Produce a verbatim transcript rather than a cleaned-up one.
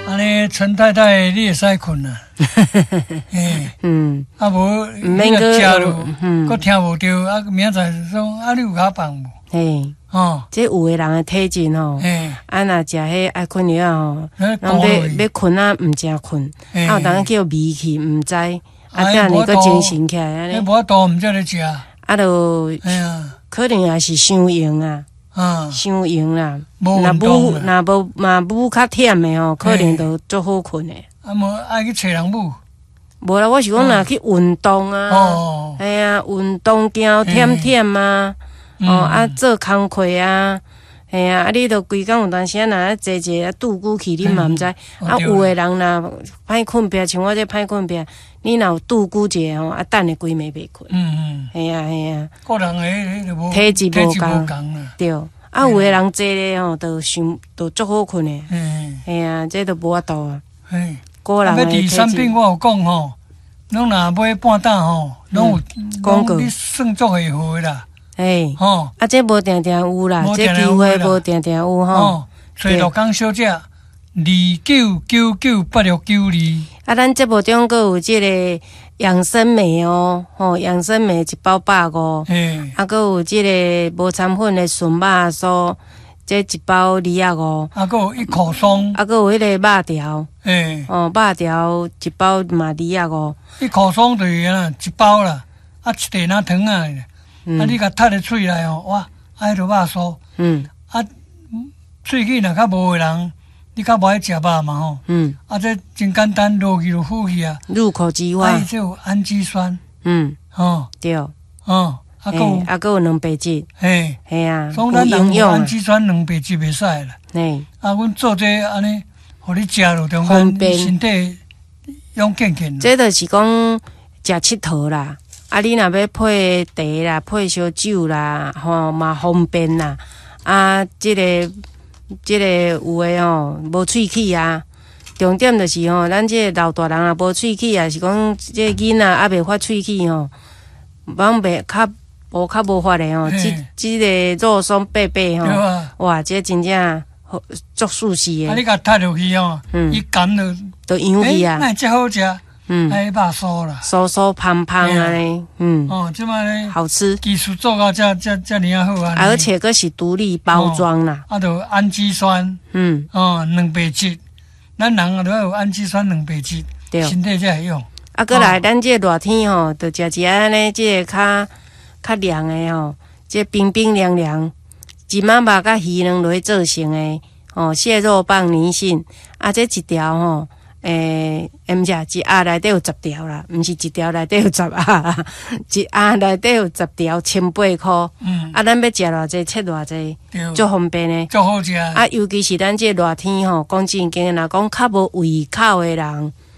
安尼陈太太你会使困啊，嘿， 嗯， 啊无你若食落，佮听无着，啊明仔载说啊你有较放无？ 嘿， 哦， 这有的人的体质吼，啊若食迄爱困药吼，人要要困啊，毋正困，啊有当叫迷去，毋知，啊等下个精神起来安尼， 无法度毋才咧食， 啊就，哎呀，可能也是伤用啊。啊，伤用啦，若母若无嘛母较忝的吼，可能就足好困的。 啊，无爱去找人母。 无啦，我是讲若去运动啊，哦，哎呀，运动行忝忝啊，哦啊做工课啊，哎呀，啊你着规工有当时啊，若坐坐啊拄久去，你嘛毋知。啊，有的人若歹困眠，像我这歹困眠，你若有拄久者吼，啊等下规暝袂困。嗯嗯，系啊系啊， 个人诶迄个无体质无共，对。啊，有的人坐咧吼，就伤，就足好困诶。嗯，系啊，这都无法度啊。嘿，个人诶体质。啊， 第三品我有讲吼，拢若买半担吼，拢有广告，你算足会好诶啦。嘿，吼， 啊，这无定定有啦，这机会无定定有吼。 找六工小姐，二九九九八六九二。 啊，咱节目中阁有即个养生美哦，吼，养生美一包百五，嗯，啊，阁有即个无掺粉的纯肉酥，这一包二啊五， 啊，阁有一口松， 啊，阁有迄个肉条，诶，哦，肉条一包嘛二啊五， 一口松就是啦，一包啦，啊，一袋那糖啊，啊，你甲踢入喙内哦，哇，啊，迄个肉酥，嗯，啊，喙齿若较无诶人。你较无爱食肉嘛吼，嗯，啊，这真简单，落去就好去啊。 入口即化。 啊，这有氨基酸，嗯， 吼，对，哦， 啊， 还有啊，还有蛋白质，嘿，嘿啊， 所以咱人有氨基酸、蛋白质袂使啦。嘿，啊，阮做这安尼，互你食落中间，身体养健健。 这就是讲食佚佗啦，啊，你若要配茶啦，配烧酒啦，吼嘛方便啦，啊，这个。即个有诶吼，无喙齿啊，重点就是吼，咱即个老大人啊，无喙齿啊，是讲即个囡仔还袂发喙齿吼，往袂较无较无法诶吼，即即个肉松白白吼，哇，这真正足舒适诶。 啊，你甲踢落去吼，伊感就就扬去啊， 那真好食。嗯，还肉酥啦， 酥酥胖胖啊嘞，嗯， 哦，即摆咧好吃， 技术做到遮遮遮尔啊好啊， 而且佫是独立包装啦， 啊，就氨基酸，嗯，哦，蛋白质，咱人啊都要有氨基酸、蛋白质，身体才会用。 啊，过来，咱这热天吼，就食一安尼，这个较较凉的吼，这冰冰凉凉，一仔肉甲鱼卵落去做成的，哦，蟹肉棒泥性，啊，这一条吼。诶，毋是一盒内底有十条啦，毋是一条内底有十盒，一盒内底有十条，千八箍。嗯，啊，咱要食偌济，切偌济，足方便诶， 足好食。 啊，尤其是咱这热天吼，讲真经，若讲较无胃口诶人，